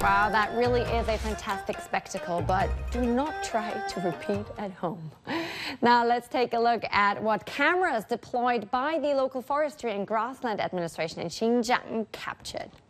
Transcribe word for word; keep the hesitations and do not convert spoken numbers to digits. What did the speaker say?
Wow, that really is a fantastic spectacle, but do not try to repeat at home. Now let's take a look at what cameras deployed by the local forestry and grassland administration in Xinjiang captured.